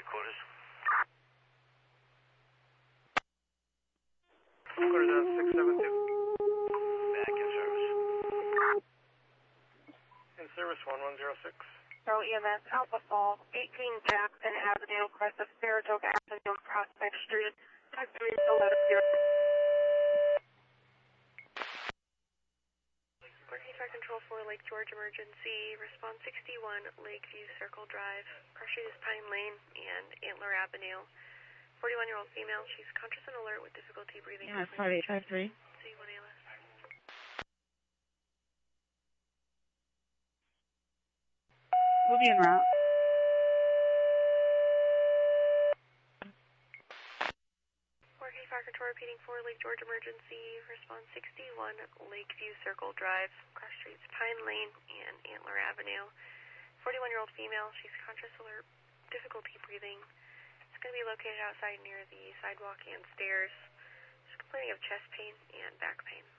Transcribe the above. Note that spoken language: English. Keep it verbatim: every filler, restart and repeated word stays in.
quarters. Quarters out six seven two. Back in service. In service one one zero six. Pro E M S, Alpha Falls, eighteen Jackson Avenue, crest of Saratoga Avenue, Prospect Street. Talk to me to eleven zero. Marquis Fire Control for Lake George Emergency, response sixty-one, Lakeview Circle Drive. Car street is Pine Lane and Antler Avenue. forty-one-year-old female, she's conscious and alert with difficulty breathing. Yeah, five eight five three. C one A L S. We'll be en route. Marquis Fire Control repeating for Lake George Emergency, response sixty-one, Lakeview Circle Drive. Cross streets Pine Lane and Antler Avenue. forty-one-year-old female, she's conscious, alert, difficulty breathing. It's going to be located outside near the sidewalk and stairs. She's complaining of chest pain and back pain.